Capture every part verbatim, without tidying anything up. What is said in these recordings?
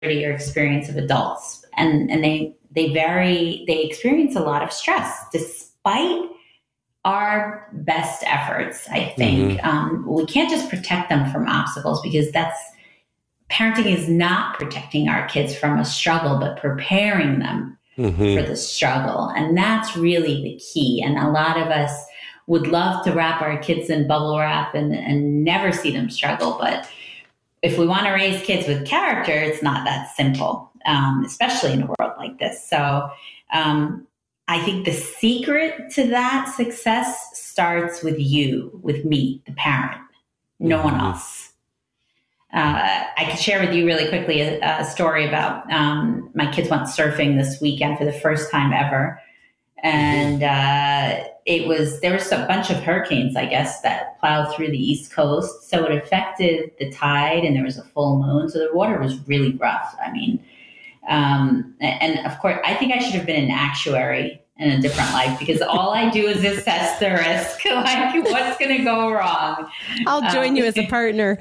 year experience of adults, and and they they vary. They experience a lot of stress despite our best efforts. I think Mm-hmm. um, we can't just protect them from obstacles, because that's parenting is not protecting our kids from a struggle, but preparing them for Mm-hmm. the struggle, and that's really the key. And a lot of us would love to wrap our kids in bubble wrap and, and never see them struggle, but if we want to raise kids with character, it's not that simple, um, especially in a world like this. So um, I think the secret to that success starts with you, with me, the parent, no Mm-hmm. one else. Uh, I could share with you really quickly a, a story about um, my kids went surfing this weekend for the first time ever. And uh, it was, there was a bunch of hurricanes, I guess, that plowed through the East Coast. So it affected the tide, and there was a full moon. So the water was really rough. I mean, um, and of course, I think I should have been an actuary in a different life, because all I do is assess the risk, like what's going to go wrong. I'll join um, you as a partner.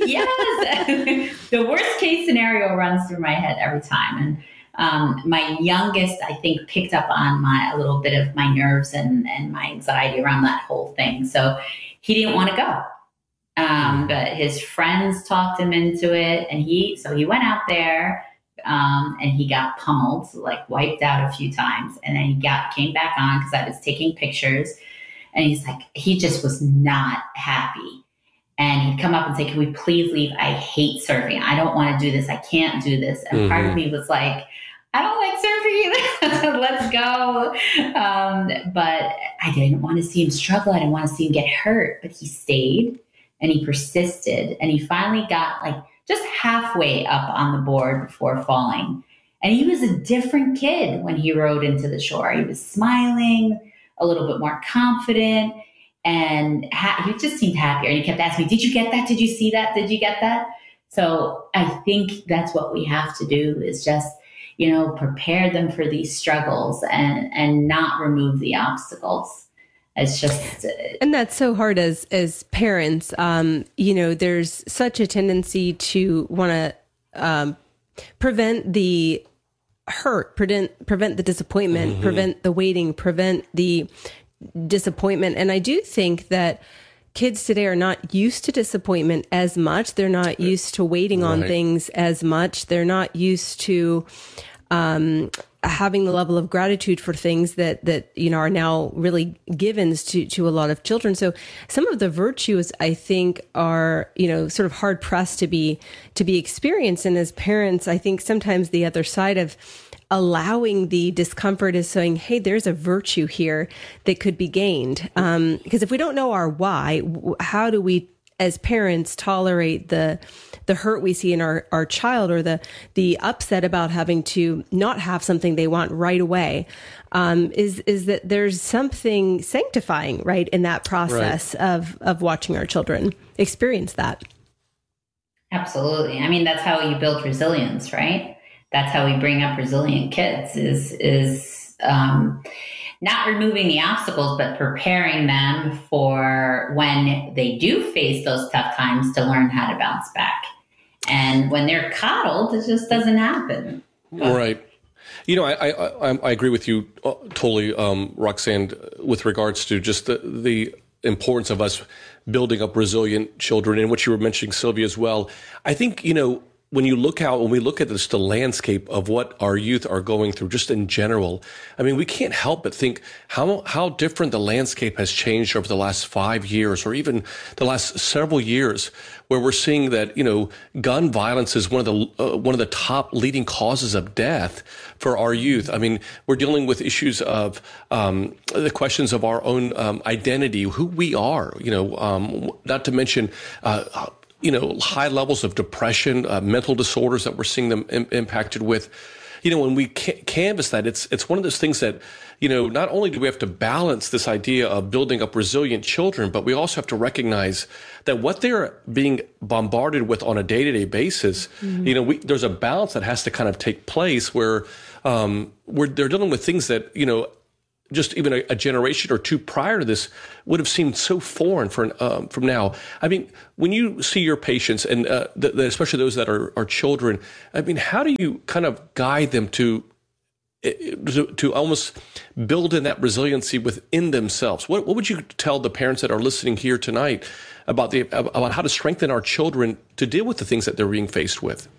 Yes. The worst case scenario runs through my head every time. And Um, my youngest, I think, picked up on my a little bit of my nerves and, and my anxiety around that whole thing. So he didn't want to go. Um, but his friends talked him into it. And he, so he went out there um, and he got pummeled, like wiped out a few times. And then he got, came back on because I was taking pictures. And he's like, he just was not happy. And he'd come up and say, can we please leave? I hate surfing. I don't want to do this. I can't do this. And mm-hmm. part of me was like, I don't like surfing either. Let's go. Um, but I didn't want to see him struggle. I didn't want to see him get hurt. But he stayed and he persisted. And he finally got like just halfway up on the board before falling. And he was a different kid when he rode into the shore. He was smiling, a little bit more confident. And ha- he just seemed happier. And he kept asking me, did you get that? Did you see that? Did you get that? So I think that's what we have to do, is just, you know, prepare them for these struggles and, and not remove the obstacles. It's just. Uh, and that's so hard as, as parents. Um, you know, there's such a tendency to want to um, prevent the hurt, prevent, prevent the disappointment, mm-hmm. prevent the waiting, prevent the disappointment. And I do think that kids today are not used to disappointment as much. They're not used to waiting right. on things as much. They're not used to um, having the level of gratitude for things that, that, you know, are now really givens to, to a lot of children. So some of the virtues, I think, are, you know, sort of hard pressed to be, to be experienced. And as parents, I think sometimes the other side of allowing the discomfort is saying, hey, there's a virtue here that could be gained. Um, because if we don't know our why, how do we, as parents, tolerate the the hurt we see in our, our child, or the the upset about having to not have something they want right away? Um, is is that there's something sanctifying, right, in that process right. of of watching our children experience that. Absolutely. I mean, that's how you build resilience, right? That's how we bring up resilient kids, is, is um, not removing the obstacles, but preparing them for when they do face those tough times to learn how to bounce back. And when they're coddled, it just doesn't happen. Right. You know, I I, I agree with you totally, um, Roxanne, with regards to just the, the importance of us building up resilient children, and what you were mentioning, Sylvia, as well. I think, you know, when you look out, when we look at this, the landscape of what our youth are going through, just in general, I mean, we can't help but think how how different the landscape has changed over the last five years, or even the last several years, where we're seeing that, you know, gun violence is one of the uh, one of the top leading causes of death for our youth. I mean, we're dealing with issues of um, the questions of our own um, identity, who we are, you know, um, not to mention. Uh, you know, high levels of depression, uh, mental disorders that we're seeing them im- impacted with. You know, when we ca- canvas that, it's it's one of those things that, you know, not only do we have to balance this idea of building up resilient children, but we also have to recognize that what they're being bombarded with on a day-to-day basis, mm-hmm. you know, we, there's a balance that has to kind of take place where, um, where they're dealing with things that, you know, just even a, a generation or two prior to this would have seemed so foreign for, um, from now. I mean, when you see your patients, and uh, the, the, especially those that are, are children, I mean, how do you kind of guide them to, to to almost build in that resiliency within themselves? What what would you tell the parents that are listening here tonight about the about how to strengthen our children to deal with the things that they're being faced with?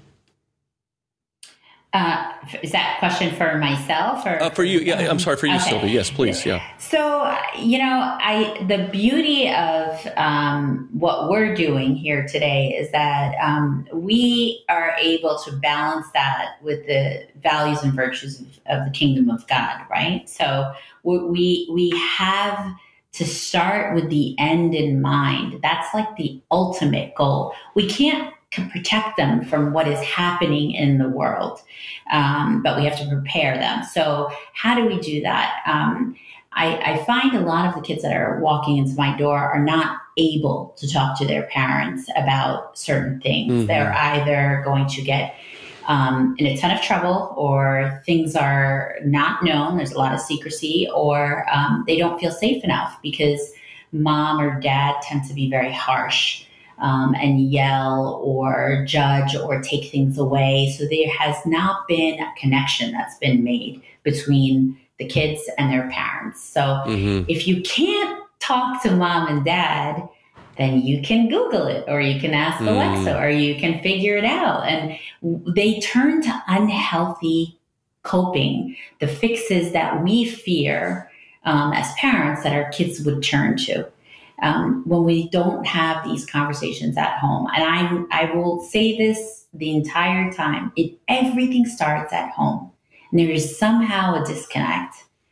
Uh, is that a question for myself or uh, for you? Yeah, I'm sorry for you, okay. Sylvia. Yes, please. Yeah. So, you know, I the beauty of um, what we're doing here today is that um, we are able to balance that with the values and virtues of, of the kingdom of God, right? So we we have to start with the end in mind. That's like the ultimate goal. We can't can protect them from what is happening in the world, um, but we have to prepare them. So how do we do that? Um, I, I find a lot of the kids that are walking into my door are not able to talk to their parents about certain things. Mm-hmm. They're either going to get um, in a ton of trouble, or things are not known. There's a lot of secrecy, or um, they don't feel safe enough because mom or dad tend to be very harsh. Um, and yell or judge or take things away. So there has not been a connection that's been made between the kids and their parents. So mm-hmm. if you can't talk to mom and dad, then you can Google it, or you can ask mm. Alexa, or you can figure it out. And they turn to unhealthy coping, the fixes that we fear um, as parents that our kids would turn to. Um, when we don't have these conversations at home. And I I will say this the entire time, it everything starts at home. And there is somehow a disconnect.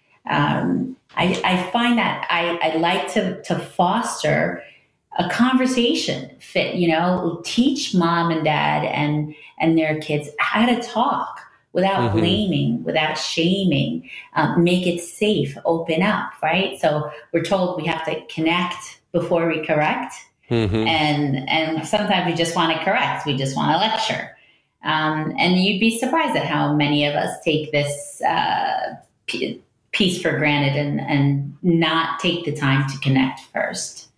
Um, I, I find that I, I like to, to foster a conversation, fit, you know, teach mom and dad and, and their kids how to talk without mm-hmm. blaming, without shaming, um, make it safe, open up, right? So we're told we have to connect before we correct. Mm-hmm. And and sometimes we just want to correct. We just want to lecture. Um, and you'd be surprised at how many of us take this uh, p- piece for granted and, and not take the time to connect first.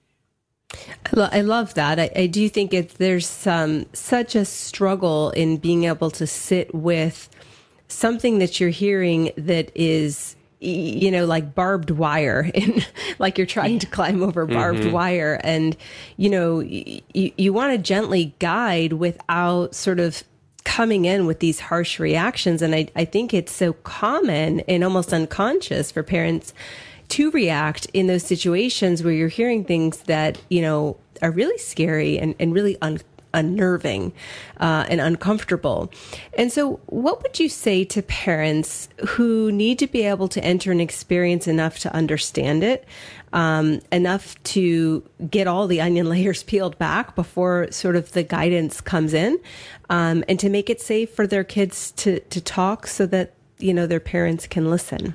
I, lo- I love that. I, I do think it's, there's um, such a struggle in being able to sit with something that you're hearing that is, you know, like barbed wire, and like you're trying to climb over barbed mm-hmm. wire. And, you know, you, you want to gently guide without sort of coming in with these harsh reactions. And I, I think it's so common and almost unconscious for parents to react in those situations where you're hearing things that, you know, are really scary and, and really un- unnerving uh, and uncomfortable. And so what would you say to parents who need to be able to enter an experience enough to understand it, um, enough to get all the onion layers peeled back before sort of the guidance comes in, um, and to make it safe for their kids to, to talk so that, you know, their parents can listen?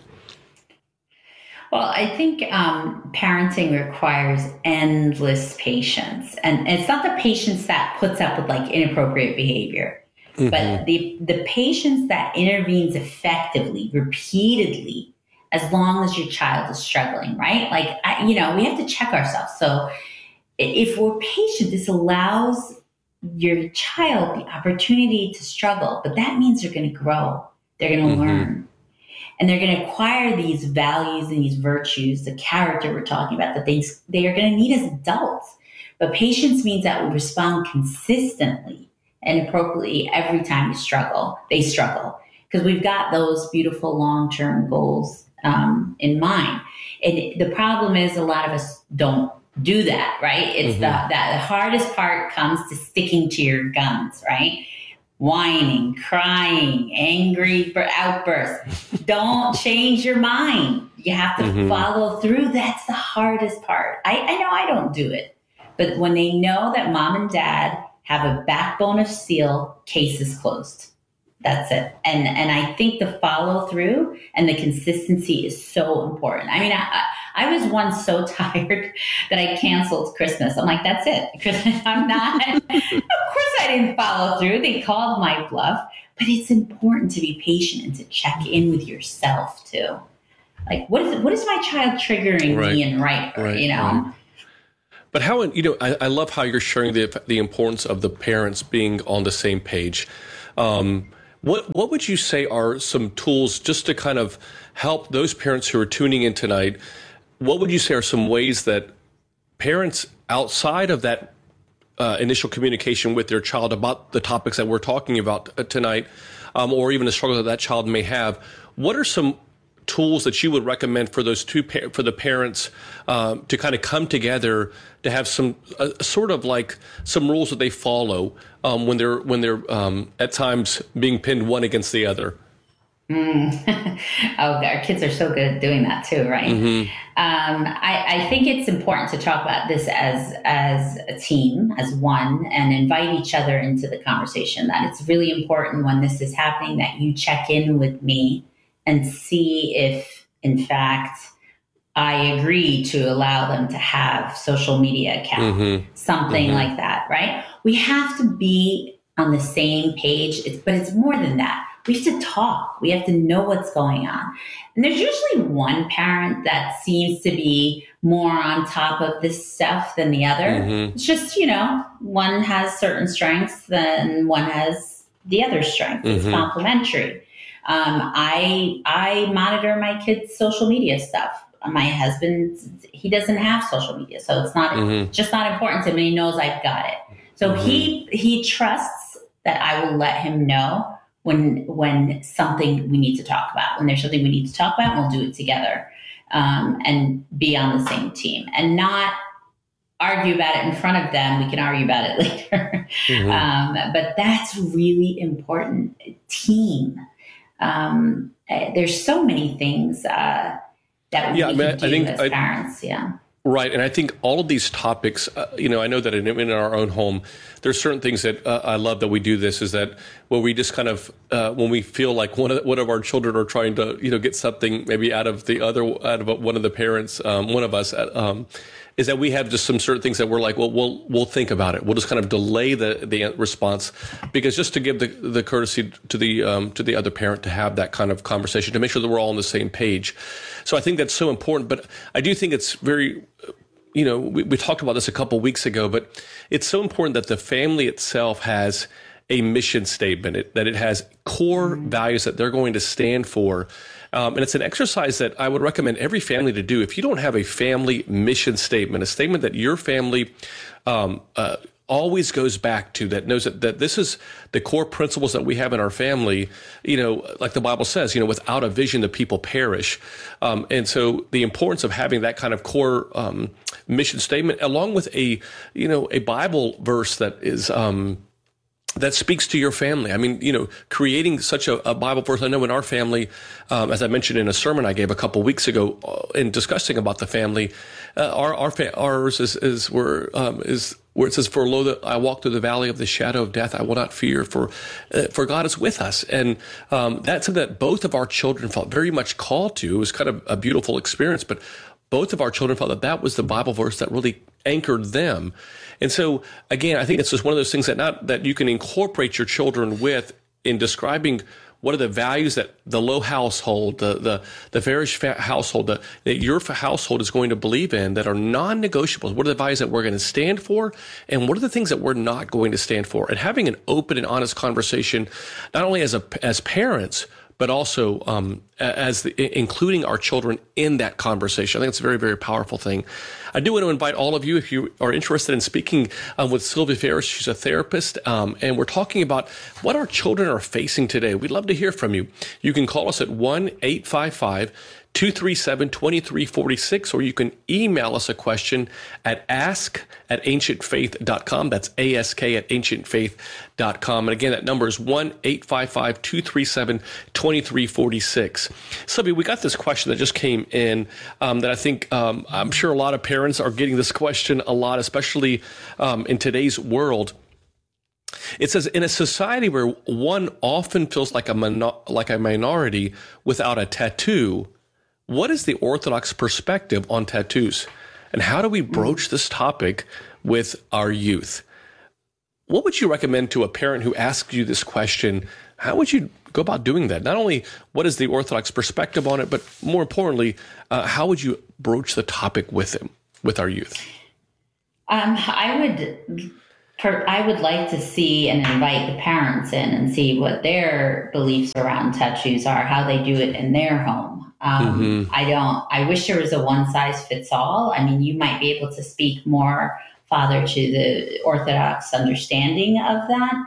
Well, I think um, parenting requires endless patience. And it's not the patience that puts up with like inappropriate behavior, mm-hmm. but the, the patience that intervenes effectively, repeatedly, as long as your child is struggling, right? Like, I, you know, we have to check ourselves. So if we're patient, this allows your child the opportunity to struggle, but that means they're going to grow. They're going to mm-hmm. learn. And they're going to acquire these values and these virtues, the character we're talking about, the things they are going to need as adults. But patience means that we respond consistently and appropriately every time we struggle, they struggle, because we've got those beautiful long-term goals um, in mind. And the problem is a lot of us don't do that, right? It's mm-hmm. the, that the hardest part comes to sticking to your guns, right? Whining, crying, angry outbursts. Don't change your mind. You have to mm-hmm. follow through. That's the hardest part. I, I know I don't do it. But when they know that mom and dad have a backbone of steel, case is closed. That's it. And and I think the follow through and the consistency is so important. I mean, I, I was once so tired that I canceled Christmas. I'm like, that's it. Christmas, I'm not. Of course I didn't follow through. They called my bluff. But it's important to be patient and to check in with yourself too. Like, what is what is my child triggering Right. me in right? Right, You know. right. But how, you know, I, I love how you're sharing the the importance of the parents being on the same page. Um, what what would you say are some tools just to kind of help those parents who are tuning in tonight? What would you say are some ways that parents outside of that uh, initial communication with their child about the topics that we're talking about uh, tonight, um, or even the struggle that that child may have, what are some tools that you would recommend for those two pa- for the parents um, to kind of come together to have some uh, sort of like some rules that they follow um, when they're when they're um, at times being pinned one against the other? Mm. Oh, our kids are so good at doing that too, right? Mm-hmm. Um, I, I think it's important to talk about this as as a team, as one, and invite each other into the conversation. That it's really important when this is happening that you check in with me and see if, in fact, I agree to allow them to have social media account, Mm-hmm. something Mm-hmm. like that, right? We have to be on the same page, it's, but it's more than that. We have to talk. We have to know what's going on. And there's usually one parent that seems to be more on top of this stuff than the other. Mm-hmm. It's just, you know, one has certain strengths, then one has the other strength. It's Mhm. complementary. Um, I I monitor my kids' social media stuff. My husband, he doesn't have social media, so it's not Mhm. just not important to him. He knows I've got it, so Mhm. he he trusts that I will let him know when when something we need to talk about. When there's something we need to talk about, we'll do it together, um, and be on the same team, and not argue about it in front of them. We can argue about it later, Mhm. um, but that's really important. Team. Um, eh, there's so many things uh, that we Yeah, I mean, can do I think as I- parents. Yeah. Right. And I think all of these topics, uh, you know, I know that in, in our own home, there's certain things that uh, I love that we do this is that where we just kind of, uh, when we feel like one of, one of our children are trying to, you know, get something maybe out of the other, out of one of the parents, um, one of us, um, is that we have just some certain things that we're like, well, we'll we'll think about it. We'll just kind of delay the the response, because just to give the the courtesy to the um, to the other parent to have that kind of conversation, to make sure that we're all on the same page. So I think that's so important. But I do think it's very, you know, we, we talked about this a couple weeks ago, but it's so important that the family itself has a mission statement, it, that it has core values that they're going to stand for. Um, and it's an exercise that I would recommend every family to do. If you don't have a family mission statement, a statement that your family um, uh, always goes back to, that knows that, that this is the core principles that we have in our family, you know, like the Bible says, you know, without a vision, the people perish. Um, and so the importance of having that kind of core um, mission statement, along with a, you know, a Bible verse that is, um, that speaks to your family. I mean, you know, creating such a, a Bible verse. I know in our family, um, as I mentioned in a sermon I gave a couple weeks ago, uh, in discussing about the family, uh, our our fa- ours is is where um, is where it says, "For lo, that I walk through the valley of the shadow of death, I will not fear, for uh, for God is with us." And um, that's something that both of our children felt very much called to. It was kind of a beautiful experience, but both of our children felt that that was the Bible verse that really anchored them. And so, again, I think it's just one of those things that not that you can incorporate your children with in describing what are the values that the Low household, the the the Farish household, the, that your household is going to believe in, that are non-negotiables. What are the values that we're going to stand for, and what are the things that we're not going to stand for? And having an open and honest conversation, not only as a as parents, but also um, as the, including our children in that conversation. I think it's a very, very powerful thing. I do want to invite all of you, if you are interested in speaking um, with Sylvia Ferris. She's a therapist, um, and we're talking about what our children are facing today. We'd love to hear from you. You can call us at one eight five five, two three seven, two three four six, or you can email us a question at ask at ancient faith dot com. That's ask at ancient faith dot com. And again, that number is one eight five five, two three seven, two three four six. Sylvia, we got this question that just came in um, that I think um, I'm sure a lot of parents are getting this question a lot, especially um, in today's world. It says, in a society where one often feels like a mono- like a minority without a tattoo, what is the Orthodox perspective on tattoos? And how do we broach this topic with our youth? What would you recommend to a parent who asks you this question? How would you go about doing that? Not only what is the Orthodox perspective on it, but more importantly, uh, how would you broach the topic with them, with our youth? Um, I would, per, I would like to see and invite the parents in and see what their beliefs around tattoos are, how they do it in their home. Um, mm-hmm. I don't. I wish there was a one size fits all. I mean, you might be able to speak more, Father, to the Orthodox understanding of that.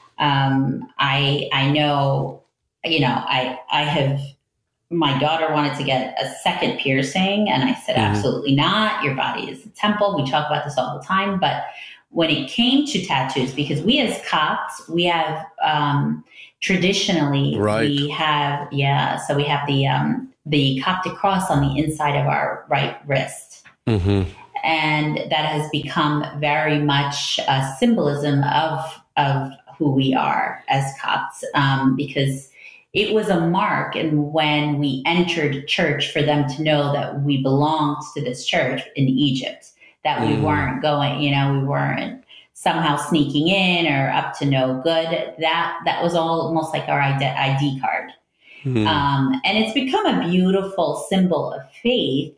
Um, I I know, you know, I I have. My daughter wanted to get a second piercing, and I said, mm-hmm. absolutely not. Your body is a temple. We talk about this all the time. But when it came to tattoos, because we as Copts, we have um, traditionally, right. we have, yeah, so we have the um, the Coptic cross on the inside of our right wrist. Mm-hmm. And that has become very much a symbolism of, of who we are as Copts, um, because it was a mark, and when we entered church, for them to know that we belonged to this church in Egypt, that we mm. weren't going, you know, we weren't somehow sneaking in or up to no good. That that was almost like our I D card. Mm. Um, and it's become a beautiful symbol of faith.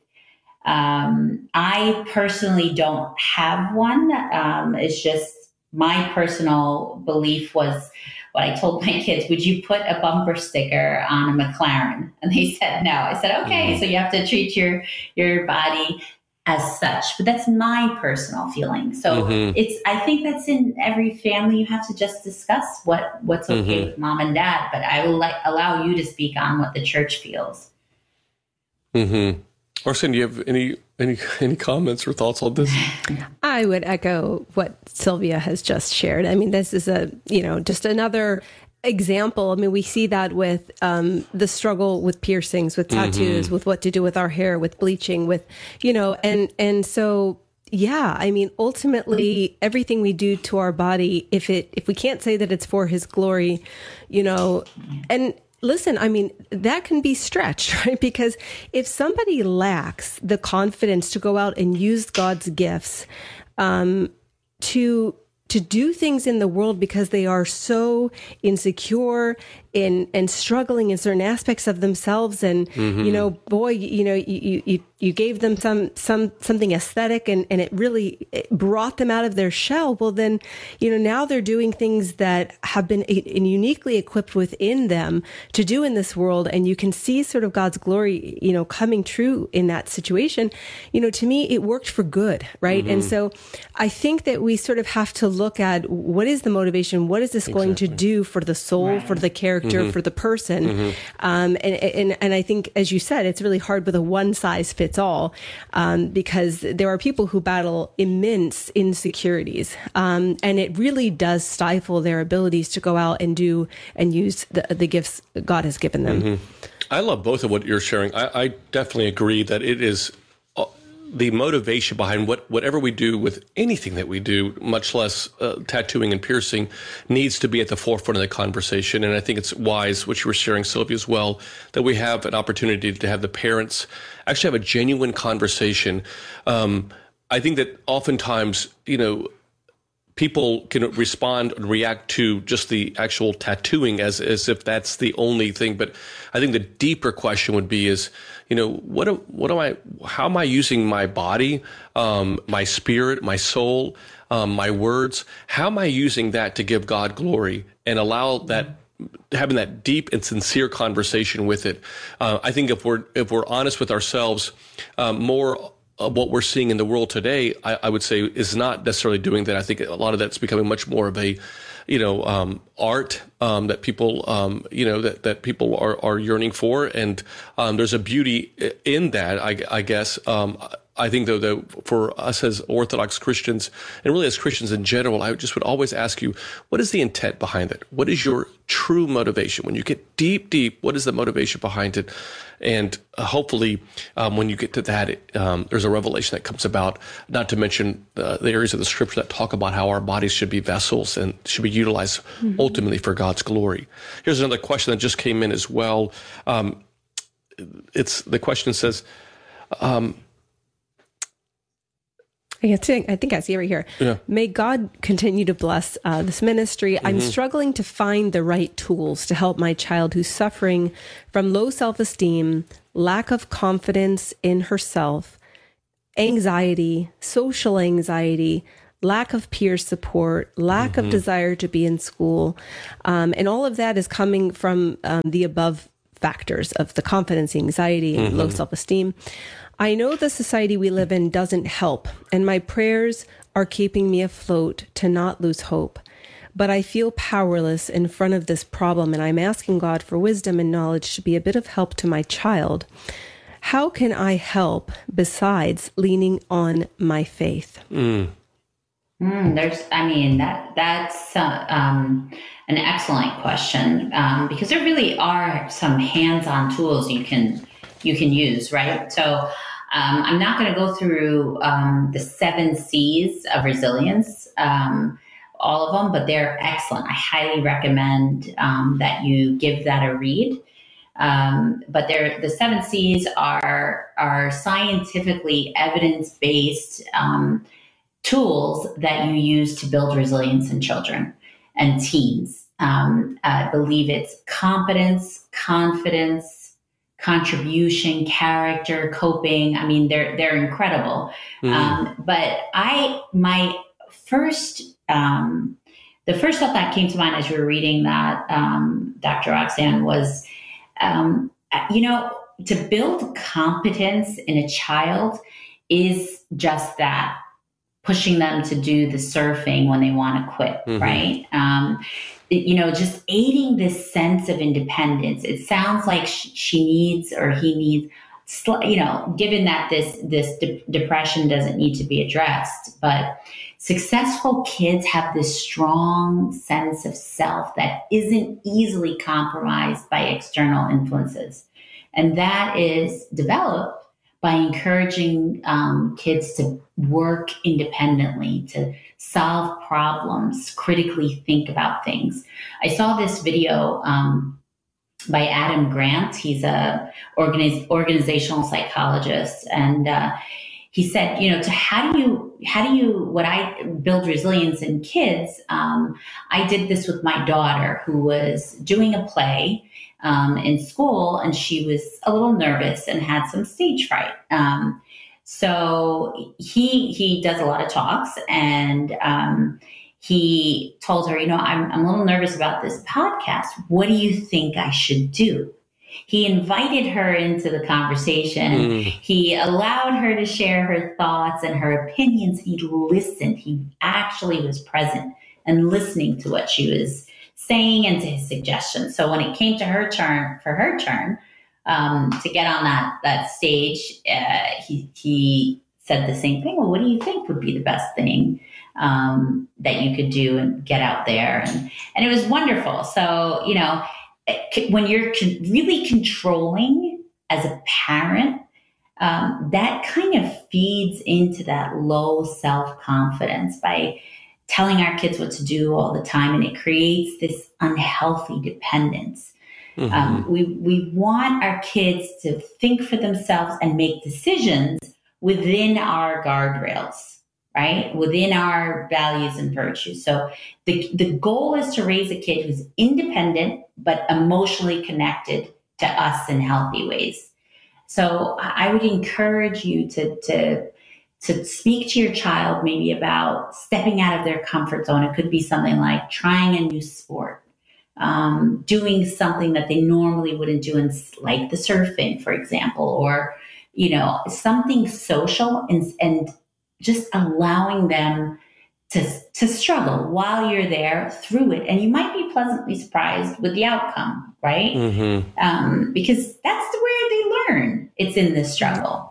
Um, I personally don't have one. Um, it's just my personal belief was, what I told my kids, would you put a bumper sticker on a McLaren? And they said no. I said, okay, mm-hmm. so you have to treat your your body as such. But that's my personal feeling. So mm-hmm. it's, I think that's in every family. You have to just discuss what, what's okay mm-hmm. with mom and dad. But I will like, allow you to speak on what the church feels. Mm-hmm. Roxanne, do you have any any any comments or thoughts on this? I would echo what Sylvia has just shared. I mean, this is a, you know, just another example. I mean, we see that with um, the struggle with piercings, with tattoos, mm-hmm. with what to do with our hair, with bleaching, with, you know, and and so yeah, I mean, ultimately, everything we do to our body, if it if we can't say that it's for His glory, you know, and. Listen, I mean, that can be stretched, right? Because if somebody lacks the confidence to go out and use God's gifts um, to to do things in the world because they are so insecure in and struggling in certain aspects of themselves, and mm-hmm. you know, boy, you know, you you you gave them some some something aesthetic, and and it really it brought them out of their shell. Well, then, you know, now they're doing things that have been uniquely equipped within them to do in this world, and you can see sort of God's glory, you know, coming true in that situation. You know, to me, it worked for good, right? Mm-hmm. And so, I think that we sort of have to look at what is the motivation, what is this exactly. going to do for the soul, right. for the character. Mm-hmm. for the person. Mm-hmm. Um, and, and, and I think, as you said, it's really hard with a one size fits all, um, because there are people who battle immense insecurities. Um, and it really does stifle their abilities to go out and do and use the, the gifts God has given them. Mm-hmm. I love both of what you're sharing. I, I definitely agree that it is the motivation behind what whatever we do with anything that we do, much less uh, tattooing and piercing, needs to be at the forefront of the conversation. And I think it's wise, which you were sharing, Sylvia, as well, that we have an opportunity to have the parents actually have a genuine conversation. Um, I think that oftentimes, you know, people can respond and react to just the actual tattooing as as if that's the only thing. But I think the deeper question would be is, you know, what am, what am I, how am I using my body, um, my spirit, my soul, um, my words? How am I using that to give God glory and allow that, having that deep and sincere conversation with it? Uh, I think if we're if we're honest with ourselves, um, more of what we're seeing in the world today, I, I would say, is not necessarily doing that. I think a lot of that's becoming much more of a, you know, um, art um, that people, um, you know, that, that people are, are yearning for. And um, there's a beauty in that, I, I guess. Um, I think, though, that for us as Orthodox Christians, and really as Christians in general, I just would always ask you, what is the intent behind it? What is your true motivation? When you get deep, deep, what is the motivation behind it? And uh, hopefully, um, when you get to that, it, um, there's a revelation that comes about, not to mention uh, the areas of the scripture that talk about how our bodies should be vessels and should be utilized mm-hmm. ultimately for God's glory. Here's another question that just came in as well. Um, it's the question says, um, I think, I think I see it right here. Yeah. May God continue to bless uh, this ministry. Mm-hmm. I'm struggling to find the right tools to help my child who's suffering from low self-esteem, lack of confidence in herself, anxiety, social anxiety, lack of peer support, lack mm-hmm. of desire to be in school. Um, and all of that is coming from um, the above factors of the confidence, anxiety, and mm-hmm. low self-esteem. I know the society we live in doesn't help, and my prayers are keeping me afloat to not lose hope. But I feel powerless in front of this problem, and I'm asking God for wisdom and knowledge to be a bit of help to my child. How can I help besides leaning on my faith? Mm. Mm, there's, I mean, that that's uh, um, an excellent question um, because there really are some hands-on tools you can you can use, right? So um, I'm not going to go through um, the seven C's of resilience, um, all of them, but they're excellent. I highly recommend um, that you give that a read. Um, but they're, the seven C's are are scientifically evidence-based um, tools that you use to build resilience in children and teens. Um, I believe it's competence, confidence, contribution, character, coping. I mean, they're they're incredible. Mm. Um, but I, my first, um, the first thought that came to mind as you were reading that, um, Doctor Roxanne, was, um, you know, to build competence in a child is just that. Pushing them to do the surfing when they want to quit, mm-hmm. right? Um, you know, just aiding this sense of independence. It sounds like sh- she needs or he needs, you know, given that this this de- depression doesn't need to be addressed, but successful kids have this strong sense of self that isn't easily compromised by external influences, and that is developed by encouraging um, kids to work independently, to solve problems, critically think about things. I saw this video um, by Adam Grant. He's a organiz- organizational psychologist, and uh, he said, you know, to how do you how do you what I build resilience in kids? Um, I did this with my daughter who was doing a play Um, in school, and she was a little nervous and had some stage fright. Um, so he he does a lot of talks, and um, he told her, you know, I'm, I'm a little nervous about this podcast. What do you think I should do? He invited her into the conversation. Mm. He allowed her to share her thoughts and her opinions. He listened. He actually was present and listening to what she was saying and to his suggestions. So when it came to her turn, for her turn um, to get on that that stage, uh, he he said the same thing. Well, what do you think would be the best thing um, that you could do and get out there? And and it was wonderful. So you know, when you're con- really controlling as a parent, um, that kind of feeds into that low self-confidence by telling our kids what to do all the time, and it creates this unhealthy dependence. Mm-hmm. Um, we we want our kids to think for themselves and make decisions within our guardrails, right? Within our values and virtues. So the the goal is to raise a kid who's independent but emotionally connected to us in healthy ways. So I would encourage you to to to speak to your child maybe about stepping out of their comfort zone. It could be something like trying a new sport, um, doing something that they normally wouldn't do, in, like the surfing, for example, or, you know, something social, and, and just allowing them to, to struggle while you're there through it. And you might be pleasantly surprised with the outcome, right? Mm-hmm. Um, because that's where they learn. It's in the struggle.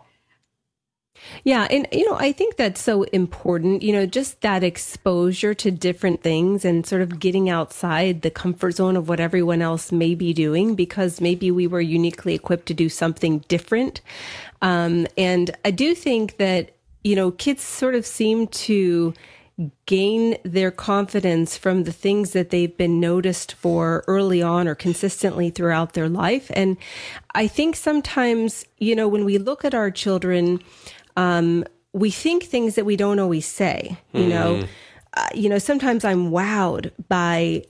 Yeah. And, you know, I think that's so important, you know, just that exposure to different things and sort of getting outside the comfort zone of what everyone else may be doing, because maybe we were uniquely equipped to do something different. Um, and I do think that, you know, kids sort of seem to gain their confidence from the things that they've been noticed for early on or consistently throughout their life. And I think sometimes, you know, when we look at our children, Um, we think things that we don't always say, you mm. know, uh, you know, sometimes I'm wowed by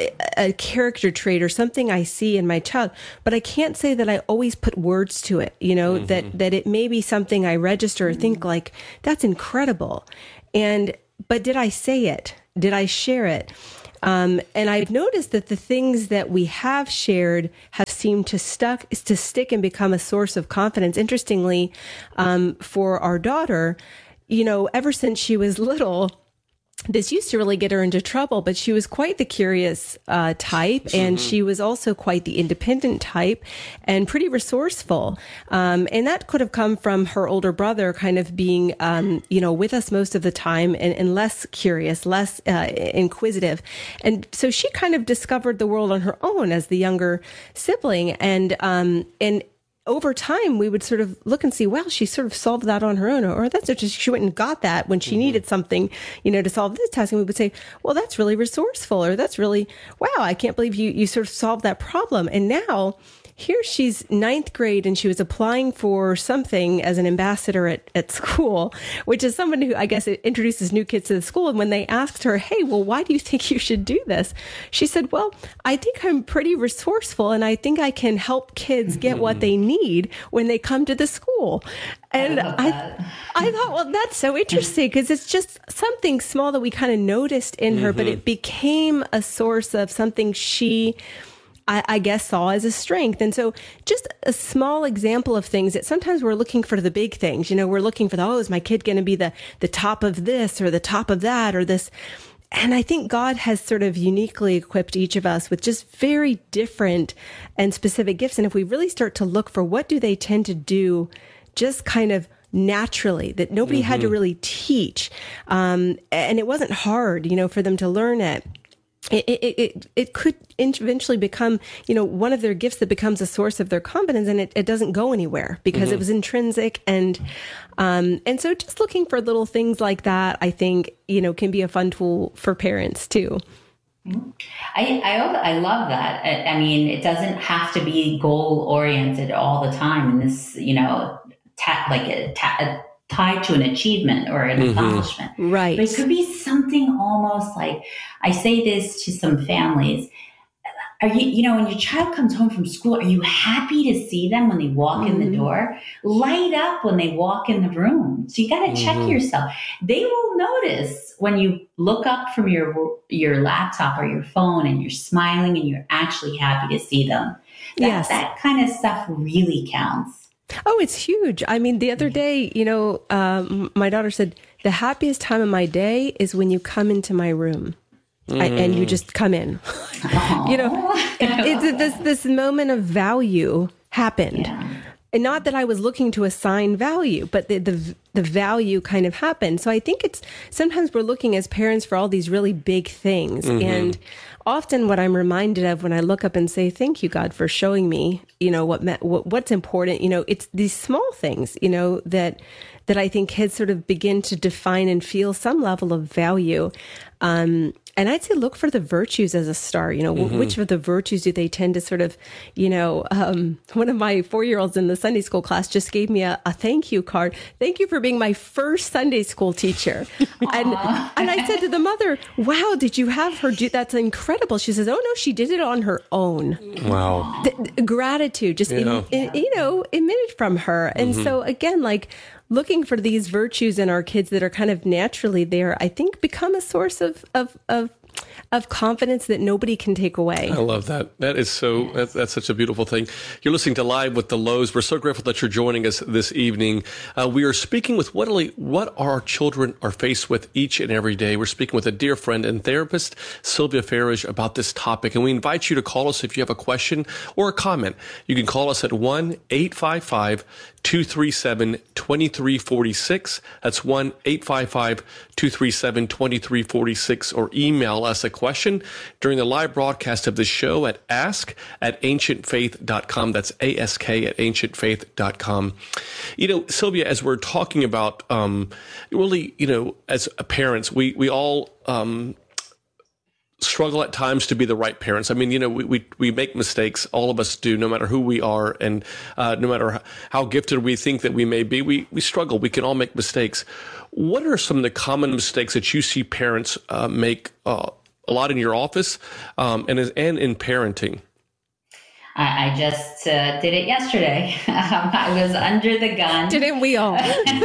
a character trait or something I see in my child, but I can't say that I always put words to it, you know, mm-hmm. that, that it may be something I register or think like, that's incredible. And, but did I say it? Did I share it? Um, and I've noticed that the things that we have shared have seemed to stuck to stick and become a source of confidence. Interestingly, um, for our daughter, you know, ever since she was little, this used to really get her into trouble, but she was quite the curious uh, type, and mm-hmm. she was also quite the independent type and pretty resourceful. Um, and that could have come from her older brother kind of being, um, you know, with us most of the time and, and less curious, less uh, inquisitive. And so she kind of discovered the world on her own as the younger sibling. And, um, and, over time, we would sort of look and see, well, she sort of solved that on her own, or that's just, she went and got that when she mm-hmm. needed something, you know, to solve this task. And we would say, well, that's really resourceful, or that's really, wow, I can't believe you, you sort of solved that problem. And now here she's ninth grade and she was applying for something as an ambassador at, at school, which is someone who I guess introduces new kids to the school. And when they asked her, hey, well, why do you think you should do this? She said, well, I think I'm pretty resourceful and I think I can help kids get what they need when they come to the school. And I, I, I thought, well, that's so interesting because it's just something small that we kind of noticed in her, mm-hmm. but it became a source of something she I, I guess saw as a strength. And so just a small example of things that sometimes we're looking for the big things, you know, we're looking for the, oh, is my kid going to be the, the top of this or the top of that or this? And I think God has sort of uniquely equipped each of us with just very different and specific gifts. And if we really start to look for what do they tend to do just kind of naturally, that nobody mm-hmm. had to really teach. Um, and it wasn't hard, you know, for them to learn it. It, it, it, it could eventually become, you know, one of their gifts that becomes a source of their confidence, and it, it doesn't go anywhere because mm-hmm. it was intrinsic. And, um, and so just looking for little things like that, I think, you know, can be a fun tool for parents too. I, I, I love that. I, I mean, it doesn't have to be goal oriented all the time. And this, you know, ta- like a, ta- a tied to an achievement or an mm-hmm. accomplishment. Right. But it could be something almost like, I say this to some families, are you, you know, when your child comes home from school, are you happy to see them when they walk mm-hmm. in the door? Light up when they walk in the room. So you got to mm-hmm. check yourself. They will notice when you look up from your, your laptop or your phone and you're smiling and you're actually happy to see them. That, yes. That kind of stuff really counts. Oh, it's huge. I mean, the other day, you know, um, my daughter said, the happiest time of my day is when you come into my room mm. I, and you just come in. You know, it, it, this, this moment of value happened. Yeah. And not that I was looking to assign value, but the, the the value kind of happened. So I think it's sometimes we're looking as parents for all these really big things. Mm-hmm. And often what I'm reminded of when I look up and say, thank you, God, for showing me, you know, what, what what's important, you know, it's these small things, you know, that that I think kids sort of begin to define and feel some level of value. Um, and I'd say look for the virtues as a start. You know, mm-hmm. which of the virtues do they tend to sort of, you know, um, one of my four-year-olds in the Sunday school class just gave me a, a thank you card. Thank you for being my first Sunday school teacher. and and I said to the mother, wow, did you have her do that's incredible. She says, oh, no, she did it on her own. Wow. The, the gratitude just, yeah. in, in, you know, emitted from her. And mm-hmm. so again, like, looking for these virtues in our kids that are kind of naturally there, I think become a source of, of, of, of confidence that nobody can take away. I love that. That is so, that's, that's such a beautiful thing. You're listening to Live with the Lows. We're so grateful that you're joining us this evening. Uh, we are speaking with what, what our children are faced with each and every day. We're speaking with a dear friend and therapist, Sylvia Farish, about this topic. And we invite you to call us if you have a question or a comment. You can call us at one eight five five two three seven two three four six. That's one eight five five two three seven two three four six, or email us a question during the live broadcast of this show at ask at ancient faith dot com. That's A S K at ancient faith dot com. You know, Sylvia, as we're talking about, um, really, you know, as parents, we, we all, um, struggle at times to be the right parents. I mean, you know, we, we, we make mistakes. All of us do, no matter who we are. And uh, no matter how gifted we think that we may be, we, we struggle. We can all make mistakes. What are some of the common mistakes that you see parents uh, make uh, a lot in your office um, and, and in parenting? I, I just uh, did it yesterday. Um, I was under the gun. Didn't we all?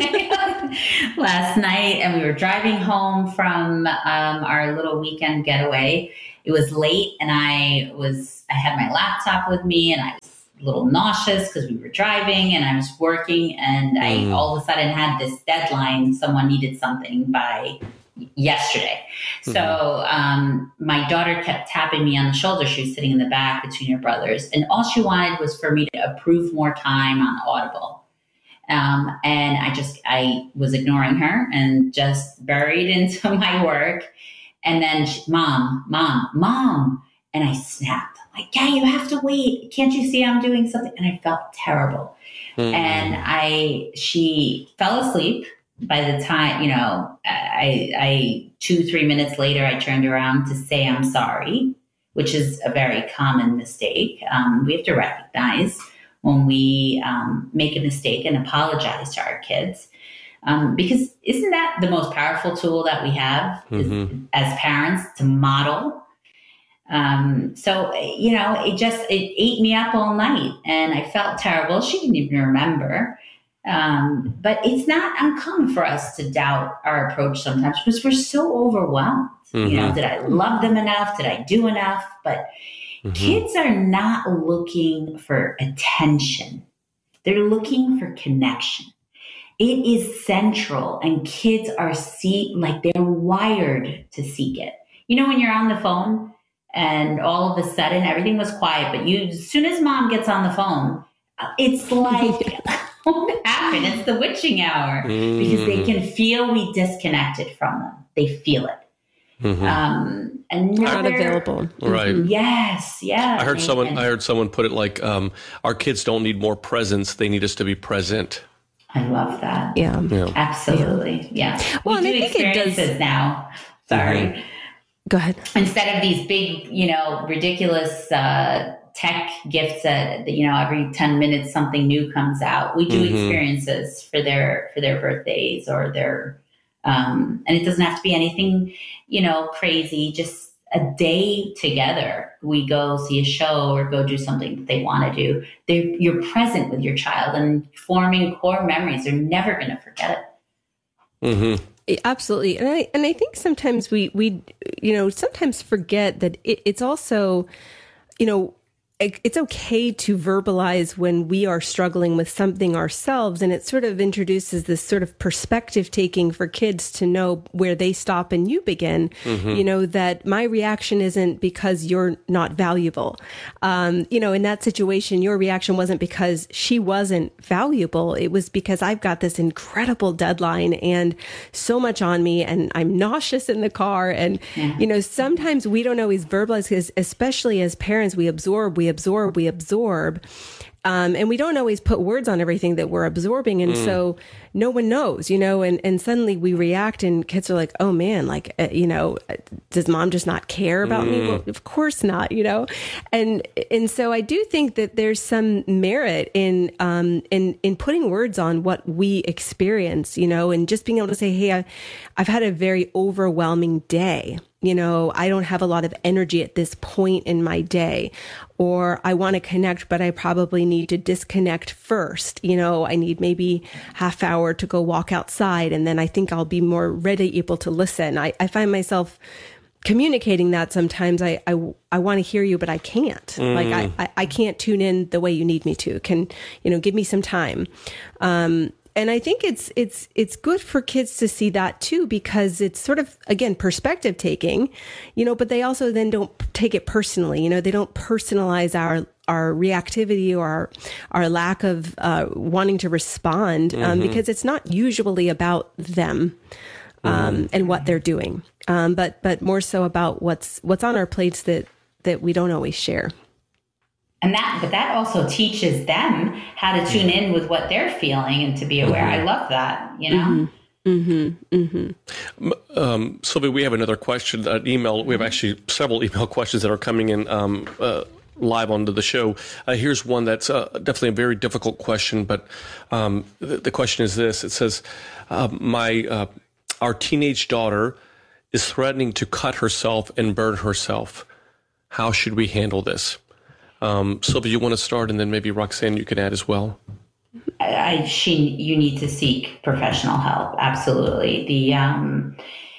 Last night, and we were driving home from um, our little weekend getaway. It was late, and I was I had my laptop with me, and I was a little nauseous because we were driving, and I was working, and I mm. all of a sudden had this deadline. Someone needed something by yesterday. So um, my daughter kept tapping me on the shoulder. She was sitting in the back between her brothers, and all she wanted was for me to approve more time on Audible. Um, and I just, I was ignoring her and just buried into my work. And then she, mom, mom, mom. And I snapped. I'm like, yeah, you have to wait. Can't you see I'm doing something? And I felt terrible. Mm-hmm. And I, she fell asleep by the time, you know, I, I, two, three minutes later, I turned around to say, I'm sorry, which is a very common mistake. Um, we have to recognize when we um, make a mistake and apologize to our kids. Um, because isn't that the most powerful tool that we have mm-hmm. is, as parents to model? Um, so, you know, it just, it ate me up all night and I felt terrible. She didn't even remember. Um, but it's not uncommon for us to doubt our approach sometimes because we're so overwhelmed. Mm-hmm. You know, did I love them enough? Did I do enough? But mm-hmm. kids are not looking for attention. They're looking for connection. It is central, and kids are see like they're wired to seek it. You know, when you're on the phone and all of a sudden everything was quiet, but you, as soon as mom gets on the phone, it's like, what happened? It's the witching hour mm. because they can feel we disconnected from them. They feel it. Mm-hmm. Um, and not available. Right. Yes. Yeah. I heard and, someone, and, I heard someone put it like, um, our kids don't need more presents. They need us to be present. I love that. Yeah. yeah. Absolutely. Yeah. Well, we and do I think it does now. Sorry. Mm-hmm. Go ahead. Instead of these big, you know, ridiculous, uh, tech gifts that, you know, every ten minutes something new comes out. We do mm-hmm. experiences for their, for their birthdays or their, um, and it doesn't have to be anything, you know, crazy, just a day together. We go see a show or go do something that they want to do. They're, you're present with your child and forming core memories. They're never going to forget it. Mm-hmm. Absolutely. And I, and I think sometimes we, we, you know, sometimes forget that it, it's also, you know, it's okay to verbalize when we are struggling with something ourselves. And it sort of introduces this sort of perspective taking for kids to know where they stop and you begin. Mm-hmm. You know, that my reaction isn't because you're not valuable. Um, you know, in that situation, your reaction wasn't because she wasn't valuable. It was because I've got this incredible deadline and so much on me and I'm nauseous in the car. And, yeah. you know, sometimes we don't always verbalize because especially as parents, we absorb, we absorb, we absorb. Um, and we don't always put words on everything that we're absorbing. And mm. so no one knows, you know, and, and suddenly we react and kids are like, oh man, like, uh, you know, does mom just not care about mm. me? Well, of course not, you know? And, and so I do think that there's some merit in, um, in, in putting words on what we experience, you know, and just being able to say, hey, I, I've had a very overwhelming day. You know, I don't have a lot of energy at this point in my day, or I want to connect, but I probably need to disconnect first. You know, I need maybe half hour to go walk outside. And then I think I'll be more ready, able to listen. I, I find myself communicating that sometimes I, I, I want to hear you, but I can't. Mm. Like I, I, I can't tune in the way you need me to. Can, you know, give me some time. Um, And I think it's it's it's good for kids to see that too, because it's sort of, again, perspective taking, you know, but they also then don't take it personally. You know, they don't personalize our our reactivity or our, our lack of uh, wanting to respond um, mm-hmm. because it's not usually about them um, mm-hmm. and what they're doing, um, but but more so about what's what's on our plates that that we don't always share. And that, but that also teaches them how to tune in with what they're feeling and to be aware. Mm-hmm. I love that, you know? Mm-hmm. Mm-hmm. Um, Sylvia, we have another question, an email. We have actually several email questions that are coming in um, uh, live onto the show. Uh, here's one that's uh, definitely a very difficult question, but um, the, the question is this. It says, uh, my uh, our teenage daughter is threatening to cut herself and burn herself. How should we handle this? Um, Sylvia, you want to start, and then maybe Roxanne, you can add as well. I, she, you need to seek professional help. Absolutely. The um,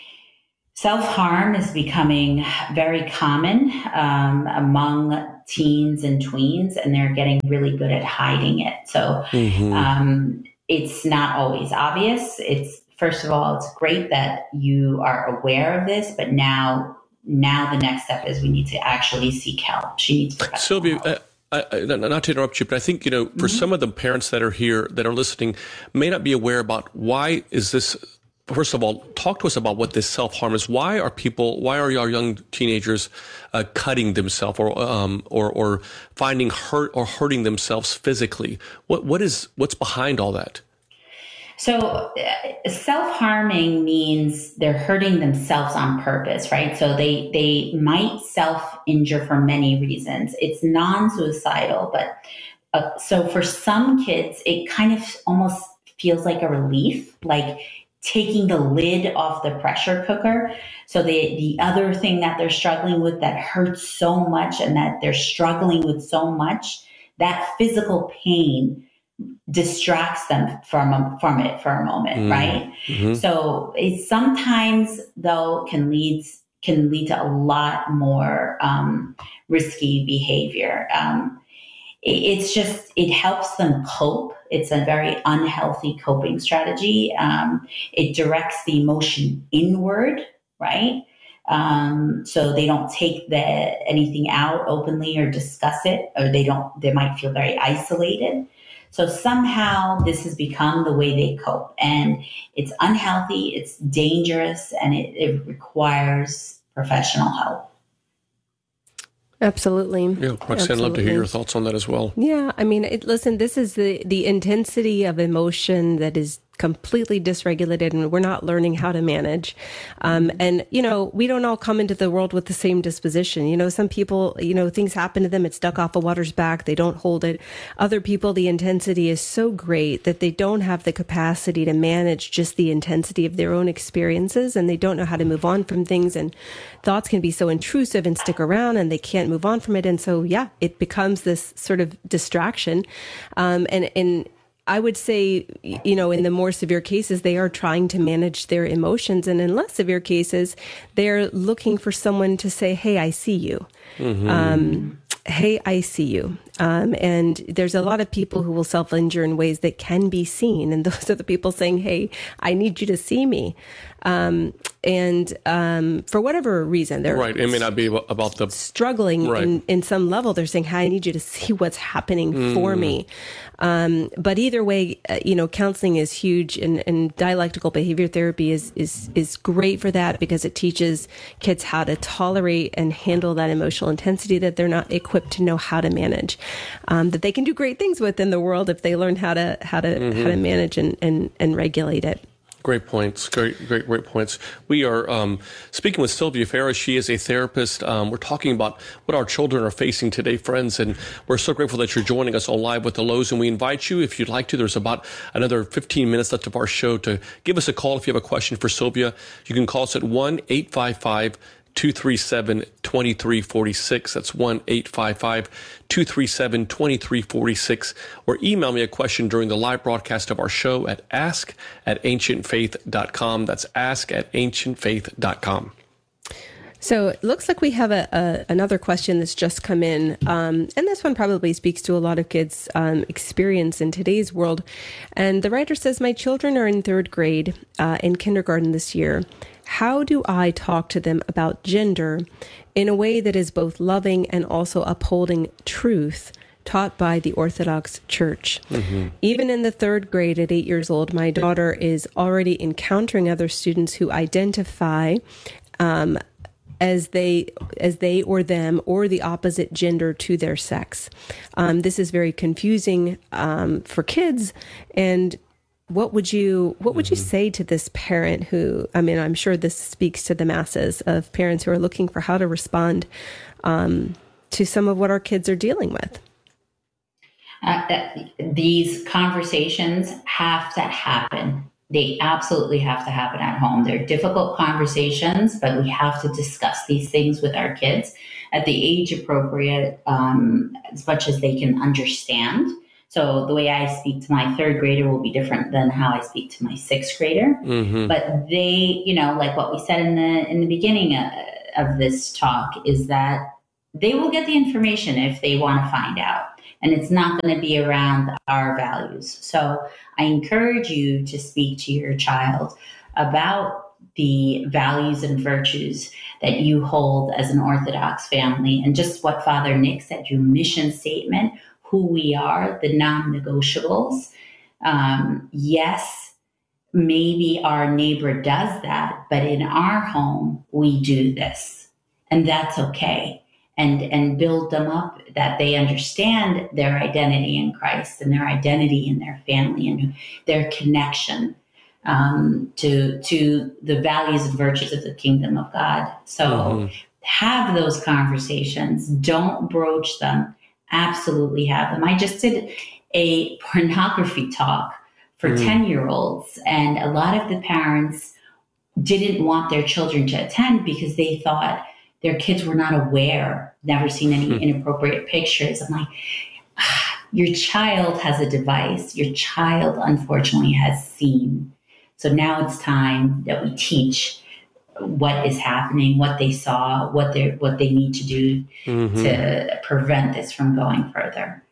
self-harm is becoming very common um, among teens and tweens, and they're getting really good at hiding it. So mm-hmm. um, it's not always obvious. It's, first of all, it's great that you are aware of this, but now, now the next step is we need to actually seek help. She needs professional Sylvia, help. Uh- I, I, not to interrupt you, but I think, you know, for mm-hmm. some of the parents that are here that are listening may not be aware about why is this, first of all, talk to us about what this self-harm is. Why are people, why are our young teenagers uh, cutting themselves or, um, or, or finding hurt or hurting themselves physically? What, what is, what's behind all that? So uh, self-harming means they're hurting themselves on purpose, right? So they they might self-injure for many reasons. It's non-suicidal, but uh, so for some kids, it kind of almost feels like a relief, like taking the lid off the pressure cooker. So the, the other thing that they're struggling with that hurts so much and that they're struggling with so much, that physical pain distracts them from from it for a moment, mm. right? Mm-hmm. So it sometimes though can lead can lead to a lot more um, risky behavior. Um, it, it's just it helps them cope. It's a very unhealthy coping strategy. Um, it directs the emotion inward, right? Um, so they don't take the anything out openly or discuss it, or they don't. They might feel very isolated. So somehow this has become the way they cope, and it's unhealthy, it's dangerous, and it, it requires professional help. Absolutely. Yeah, Roxanne, I'd love to hear your thoughts on that as well. Yeah, I mean, it, listen, this is the, the intensity of emotion that is completely dysregulated, and we're not learning how to manage. Um, and, you know, we don't all come into the world with the same disposition. You know, some people, you know, things happen to them. It's stuck off a water's back. They don't hold it. Other people, the intensity is so great that they don't have the capacity to manage just the intensity of their own experiences, and they don't know how to move on from things. And thoughts can be so intrusive and stick around, and they can't move on from it. And so, yeah, it becomes this sort of distraction. Um, and, and, I would say, you know, in the more severe cases, they are trying to manage their emotions. And in less severe cases, they're looking for someone to say, hey, I see you. Mm-hmm. Um, hey, I see you. Um, and there's a lot of people who will self-injure in ways that can be seen. And those are the people saying, hey, I need you to see me. Um, and um, for whatever reason, they're right. It may not be about the struggling right. in, in some level. They're saying, "Hey, I need you to see what's happening mm. for me." Um, but either way, uh, you know, counseling is huge, and, and dialectical behavior therapy is is is great for that because it teaches kids how to tolerate and handle that emotional intensity that they're not equipped to know how to manage. Um, that they can do great things with in the world if they learn how to how to mm-hmm. how to manage and, and, and regulate it. Great points. Great, great, great points. We are um, speaking with Sylvia Farah. She is a therapist. Um, we're talking about what our children are facing today, friends, and we're so grateful that you're joining us on Live with the Lows. And we invite you, if you'd like to, there's about another fifteen minutes left of our show, to give us a call if you have a question for Sylvia. You can call us at one eight five five two three seven two three four six. That's one eight five five two three seven two three four six. Or email me a question during the live broadcast of our show at ask at ancient faith dot com. That's ask at ancient faith dot com. So it looks like we have a, a another question that's just come in. Um, and this one probably speaks to a lot of kids' um, experience in today's world. And the writer says, my children are in third grade uh, in kindergarten this year. How do I talk to them about gender in a way that is both loving and also upholding truth taught by the Orthodox Church? Mm-hmm. Even in the third grade at eight years old, my daughter is already encountering other students who identify um, as they as they or them or the opposite gender to their sex. Um, this is very confusing um, for kids, and what would you what would you say to this parent who, I mean, I'm sure this speaks to the masses of parents who are looking for how to respond um, to some of what our kids are dealing with? Uh, these conversations have to happen. They absolutely have to happen at home. They're difficult conversations, but we have to discuss these things with our kids at the age appropriate, um, as much as they can understand. So the way I speak to my third grader will be different than how I speak to my sixth grader. Mm-hmm. But they, you know, like what we said in the in the beginning of, of this talk, is that they will get the information if they want to find out. And it's not going to be around our values. So I encourage you to speak to your child about the values and virtues that you hold as an Orthodox family, and just what Father Nick said, your mission statement, who we are, the non-negotiables. Um, yes, maybe our neighbor does that, but in our home, we do this, and that's okay. And, and build them up that they understand their identity in Christ and their identity in their family and their connection um, to, to the values and virtues of the kingdom of God. So mm-hmm. have those conversations. Don't broach them. Absolutely have them. I just did a pornography talk for ten-year-olds, mm. and a lot of the parents didn't want their children to attend because they thought their kids were not aware, never seen any mm. inappropriate pictures. I'm like, ah, your child has a device. Your child, unfortunately, has seen. So now it's time that we teach what is happening, what they saw, what they what they need to do mm-hmm. to prevent this from going further.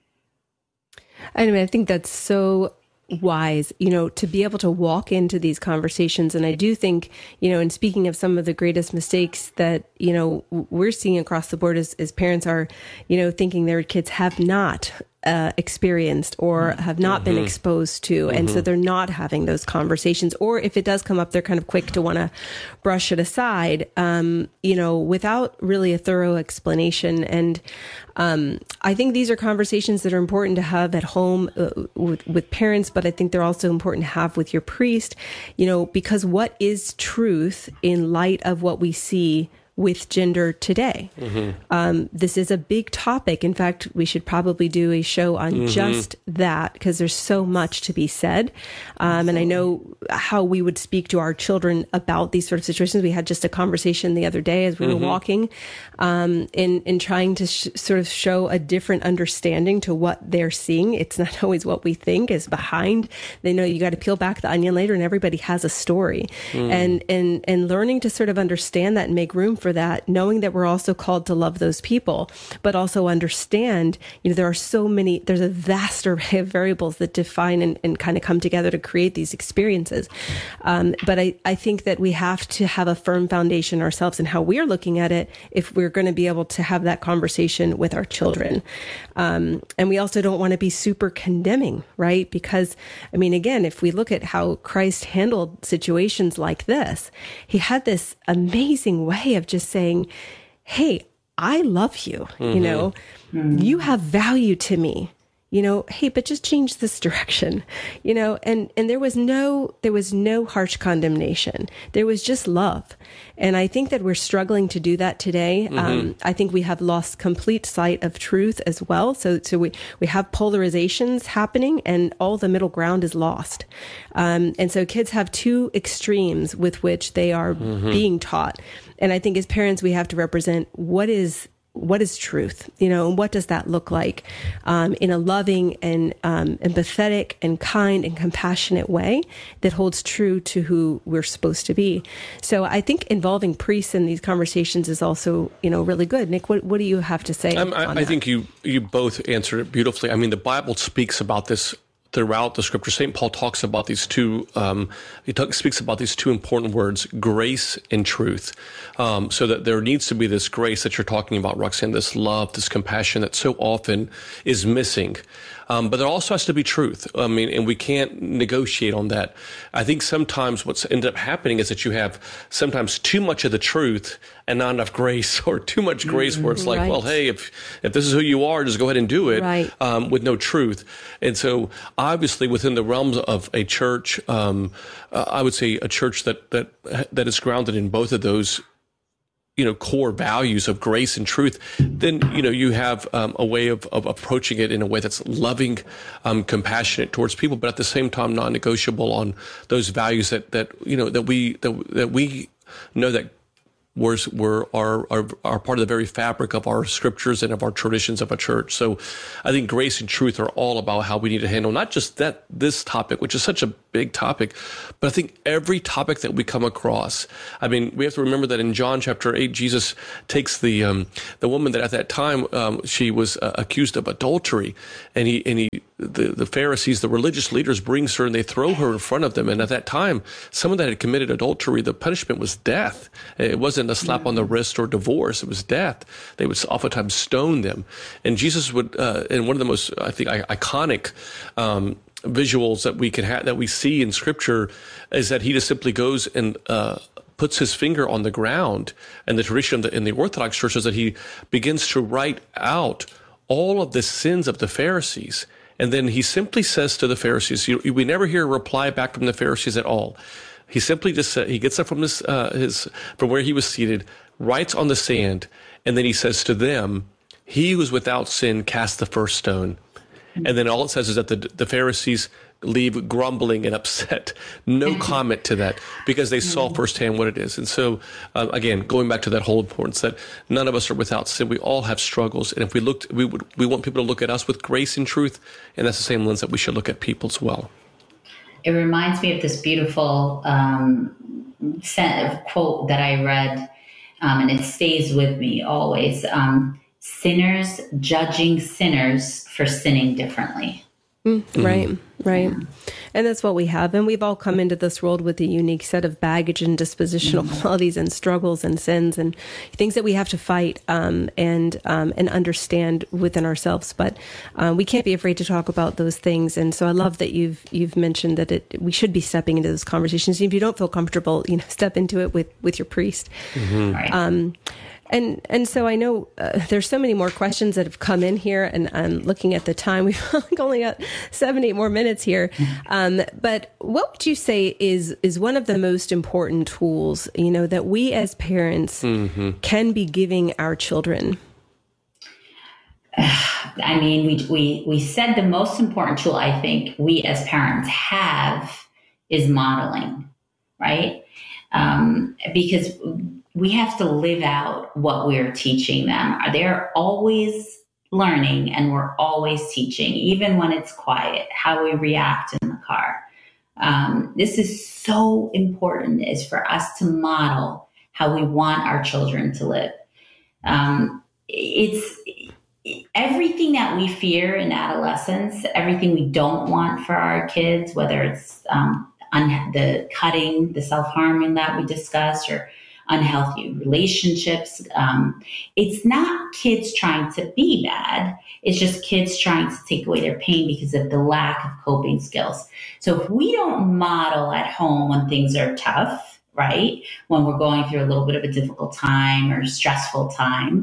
I mean, I think that's so wise, you know, to be able to walk into these conversations. And I do think, you know, in speaking of some of the greatest mistakes that, you know, we're seeing across the board as, as parents are, you know, thinking their kids have not uh, experienced or have not mm-hmm. been exposed to. Mm-hmm. And so they're not having those conversations. Or if it does come up, they're kind of quick to want to brush it aside, um, you know, without really a thorough explanation. And um, I think these are conversations that are important to have at home uh, with, with parents, but I think they're also important to have with your priest, you know, because what is truth in light of what we see with gender today? Mm-hmm. Um, this is a big topic. In fact, we should probably do a show on mm-hmm. just that, because there's so much to be said. Um, and I know how we would speak to our children about these sort of situations. We had just a conversation the other day as we mm-hmm. were walking um, in, in trying to sh- sort of show a different understanding to what they're seeing. It's not always what we think is behind. They know you got to peel back the onion later, and everybody has a story. Mm. And, and, and learning to sort of understand that and make room for that, knowing that we're also called to love those people, but also understand, you know, there are so many, there's a vast array of variables that define and, and kind of come together to create these experiences. Um, but I, I think that we have to have a firm foundation ourselves in how we're looking at it if we're going to be able to have that conversation with our children. Um, and we also don't want to be super condemning, right? Because, I mean, again, if we look at how Christ handled situations like this, he had this amazing way of just saying, hey, I love you, mm-hmm. you know, mm-hmm. you have value to me, you know, hey, but just change this direction, you know, and, and there was no, there was no harsh condemnation. There was just love. And I think that we're struggling to do that today. Mm-hmm. Um, I think we have lost complete sight of truth as well. So, so we, we have polarizations happening, and all the middle ground is lost. Um, and so kids have two extremes with which they are mm-hmm. being taught. And I think as parents, we have to represent what is what is truth, you know, and what does that look like um, in a loving and um, empathetic and kind and compassionate way that holds true to who we're supposed to be. So I think involving priests in these conversations is also, you know, really good. Nick, what, what do you have to say? Um, I, I think you you both answered it beautifully. I mean, the Bible speaks about this throughout the scripture. Saint Paul talks about these two, um, he talk, speaks about these two important words, grace and truth. Um, so that there needs to be this grace that you're talking about, Roxanne, this love, this compassion that so often is missing. Um, but there also has to be truth. I mean, and we can't negotiate on that. I think sometimes what's ended up happening is that you have sometimes too much of the truth and not enough grace, or too much grace where it's like, Right. well, hey, if if this is who you are, just go ahead and do it, Right. um, with no truth. And so obviously within the realms of a church, um, uh, I would say a church that, that, that is grounded in both of those, you know, core values of grace and truth, then, you know, you have um, a way of, of approaching it in a way that's loving, um, compassionate towards people, but at the same time, non-negotiable on those values that, that, you know, that we, that, that we know that were, were are, are are part of the very fabric of our scriptures and of our traditions of a church. So I think grace and truth are all about how we need to handle not just that this topic, which is such a big topic, but I think every topic that we come across. I mean, we have to remember that in John chapter eight, Jesus takes the um, the woman that at that time um, she was uh, accused of adultery, and he and he the the Pharisees, the religious leaders, brings her and they throw her in front of them. And at that time, someone that had committed adultery, the punishment was death. It wasn't a slap on the wrist or divorce; it was death. They would oftentimes stone them. And Jesus would, uh, and one of the most, I think, iconic um, visuals that we can have, that we see in Scripture, is that he just simply goes and uh, puts his finger on the ground. And the tradition in the Orthodox Church is that he begins to write out all of the sins of the Pharisees. And then he simply says to the Pharisees, you, we never hear a reply back from the Pharisees at all. He simply just said, he gets up from his, uh, his, from where he was seated, writes on the sand, and then he says to them, he who is without sin cast the first stone. And then all it says is that the, the Pharisees leave grumbling and upset. No comment to that, because they saw firsthand what it is. And so, uh, again, going back to that whole importance that none of us are without sin. We all have struggles. And if we looked, we would, we want people to look at us with grace and truth. And that's the same lens that we should look at people as well. It reminds me of this beautiful um, sent, quote that I read, um, and it stays with me always. Um, Sinners judging sinners for sinning differently. Mm, right, right. And that's what we have. And we've all come into this world with a unique set of baggage and dispositional mm-hmm. qualities and struggles and sins and things that we have to fight um, and um, and understand within ourselves. But uh, we can't be afraid to talk about those things. And so I love that you've you've mentioned that it we should be stepping into those conversations. If you don't feel comfortable, you know, step into it with with your priest. Mm-hmm. Right. Um, And and so I know uh, there's so many more questions that have come in here, and I'm looking at the time. We've only got seven, eight more minutes here. Um, but what would you say is is one of the most important tools, you know, that we as parents mm-hmm. can be giving our children? I mean, we we we said the most important tool I think we as parents have is modeling, right? Um, because we have to live out what we're teaching them. They're always learning and we're always teaching, even when it's quiet, how we react in the car. Um, this is so important, is for us to model how we want our children to live. Um, it's everything that we fear in adolescence, everything we don't want for our kids, whether it's um, un- the cutting, the self-harming that we discussed, or unhealthy relationships. Um, it's not kids trying to be bad. It's just kids trying to take away their pain because of the lack of coping skills. So if we don't model at home when things are tough, right? When we're going through a little bit of a difficult time or stressful time,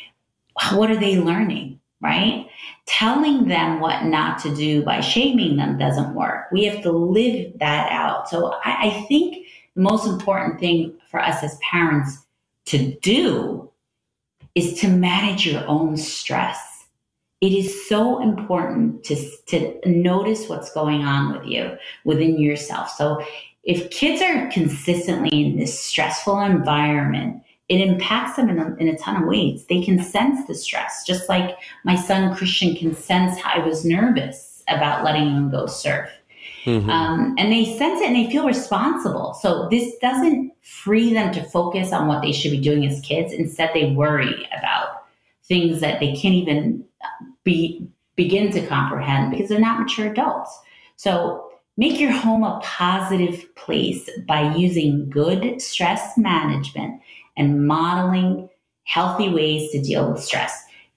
what are they learning, right? Telling them what not to do by shaming them doesn't work. We have to live that out. So I, I think the most important thing for us as parents to do is to manage your own stress. It is so important to, to notice what's going on with you, within yourself. So if kids are consistently in this stressful environment, it impacts them in a, in a ton of ways. They can sense the stress, just like my son Christian can sense how I was nervous about letting him go surf. Mm-hmm. Um, and they sense it and they feel responsible. So this doesn't free them to focus on what they should be doing as kids. Instead, they worry about things that they can't even be begin to comprehend because they're not mature adults. So make your home a positive place by using good stress management and modeling healthy ways to deal with stress.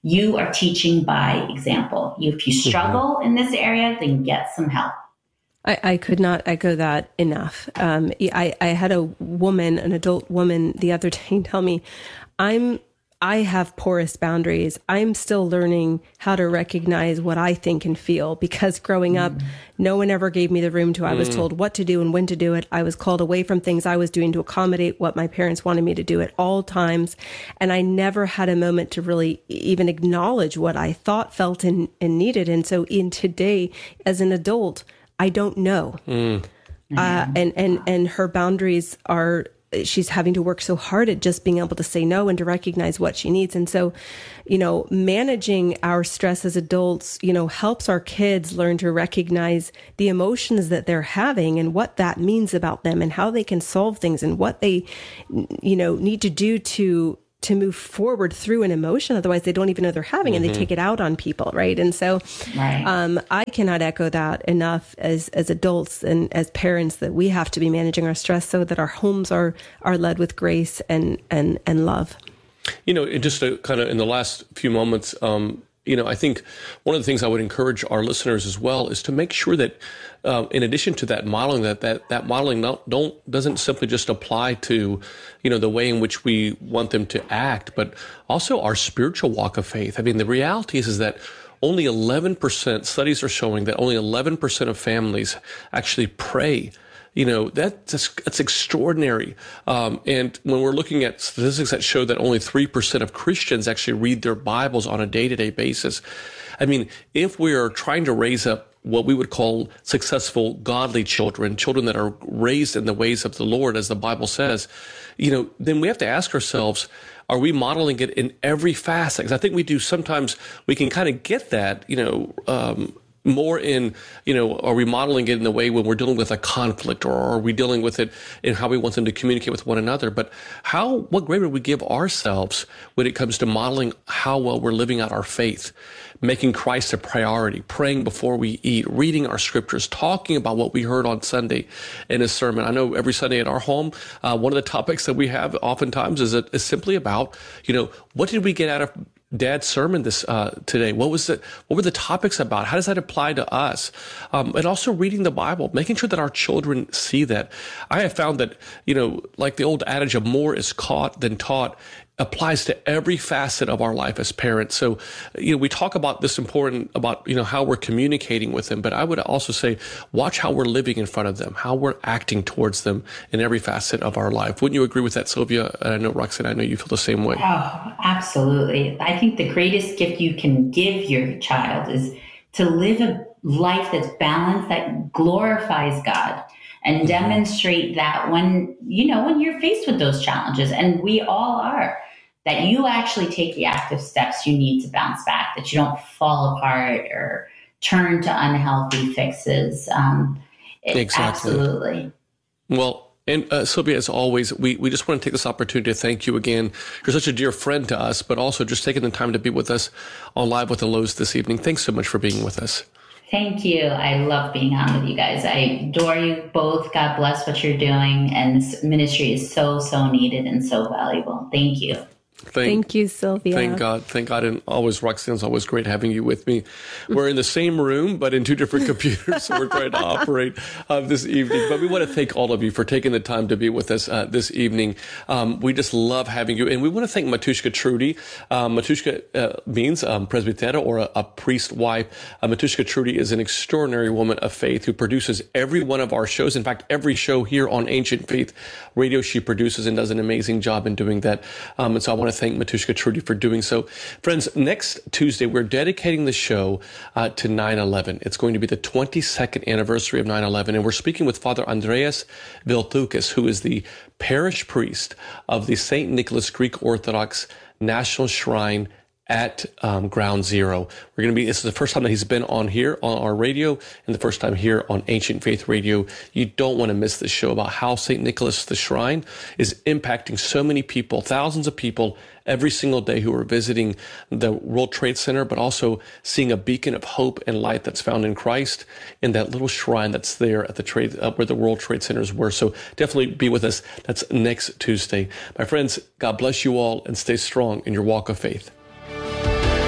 you are teaching by example. If you struggle mm-hmm. in this area, then get some help. I, I could not echo that enough. Um, I, I had a woman, an adult woman the other day tell me, I'm, I have porous boundaries. I'm still learning how to recognize what I think and feel, because growing mm. up, no one ever gave me the room to, I was mm. told what to do and when to do it. I was called away from things I was doing to accommodate what my parents wanted me to do at all times. And I never had a moment to really even acknowledge what I thought, felt, and, and needed. And so in today, as an adult, I don't know. Mm. Uh, and, and, and her boundaries are, she's having to work so hard at just being able to say no and to recognize what she needs. And so, you know, managing our stress as adults, you know, helps our kids learn to recognize the emotions that they're having and what that means about them and how they can solve things and what they, you know, need to do to to move forward through an emotion. Otherwise they don't even know they're having mm-hmm. and they take it out on people. Right. And so right. Um, I cannot echo that enough as, as adults and as parents, that we have to be managing our stress so that our homes are, are led with grace and, and, and love. You know, just to kind of in the last few moments, um, you know, I think one of the things I would encourage our listeners as well is to make sure that, um, in addition to that modeling, that that that modeling not, don't doesn't simply just apply to, you know, the way in which we want them to act, but also our spiritual walk of faith. I mean, the reality is is that only eleven percent, studies are showing that only eleven percent of families actually pray. You know, that, that's, that's extraordinary. Um, and when we're looking at statistics that show that only three percent of Christians actually read their Bibles on a day-to-day basis, I mean, if we are trying to raise up what we would call successful, godly children, children that are raised in the ways of the Lord, as the Bible says, you know, then we have to ask ourselves, are we modeling it in every facet? Because I think we do sometimes, we can kind of get that, you know, um, more in, you know, are we modeling it in the way when we're dealing with a conflict, or are we dealing with it in how we want them to communicate with one another? But how, what grade would we give ourselves when it comes to modeling how well we're living out our faith, making Christ a priority, praying before we eat, reading our scriptures, talking about what we heard on Sunday in a sermon? I know every Sunday at our home, uh, one of the topics that we have oftentimes is, a, is simply about, you know, what did we get out of Dad's sermon this uh, today? What was it? What were the topics about? How does that apply to us? Um, and also reading the Bible, making sure that our children see that. I have found that, you know, like the old adage of more is caught than taught, applies to every facet of our life as parents. So, you know, we talk about this important about, you know, how we're communicating with them, but I would also say, watch how we're living in front of them, how we're acting towards them in every facet of our life. Wouldn't you agree with that, Sylvia? And I know, Roxanne, I know you feel the same way. Oh, absolutely. I think the greatest gift you can give your child is to live a life that's balanced, that glorifies God, and mm-hmm. demonstrate that when, you know, when you're faced with those challenges, and we all are, that you actually take the active steps you need to bounce back, that you don't fall apart or turn to unhealthy fixes. Um, it, exactly. Absolutely. Well, and uh, Sylvia, as always, we, we just want to take this opportunity to thank you again. You're such a dear friend to us, but also just taking the time to be with us on Live with the Lows this evening. Thanks so much for being with us. Thank you. I love being on with you guys. I adore you both. God bless what you're doing. And this ministry is so, so needed and so valuable. Thank you. Thank, thank you, Sylvia. Thank God. Thank God. And always, Roxanne, it's always great having you with me. We're in the same room, but in two different computers. So we're trying to operate uh, this evening. But we want to thank all of you for taking the time to be with us uh, this evening. Um, we just love having you. And we want to thank Matushka Trudy. Um, Matushka uh, means um, presbytera, or a, a priest wife. Uh, Matushka Trudy is an extraordinary woman of faith who produces every one of our shows. In fact, every show here on Ancient Faith Radio, she produces and does an amazing job in doing that. Um, and so I want to thank Matushka Trudy for doing so. Friends, next Tuesday, we're dedicating the show uh, to nine eleven. It's going to be the twenty-second anniversary of nine eleven, and we're speaking with Father Andreas Vilthukas, who is the parish priest of the Saint Nicholas Greek Orthodox National Shrine at um, Ground Zero. We're going to be, this is the first time that he's been on here on our radio, and the first time here on Ancient Faith Radio. You don't want to miss this show about how Saint Nicholas the Shrine is impacting so many people, thousands of people every single day who are visiting the World Trade Center, but also seeing a beacon of hope and light that's found in Christ in that little shrine that's there at the trade, uh, where the World Trade Centers were. So definitely be with us. That's next Tuesday. My friends, God bless you all, and stay strong in your walk of faith.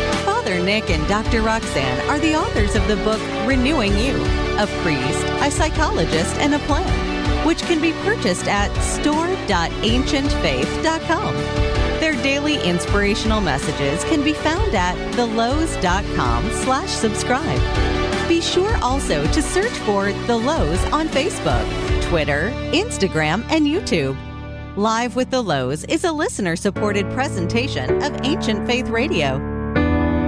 Father Nick and Doctor Roxanne are the authors of the book Renewing You, a priest, a psychologist, and a plan, which can be purchased at store dot ancient faith dot com. Their daily inspirational messages can be found at the lowe's dot com slash subscribe. Be sure also to search for The Lowe's on Facebook, Twitter, Instagram, and YouTube. Live with The Lowe's is a listener-supported presentation of Ancient Faith Radio.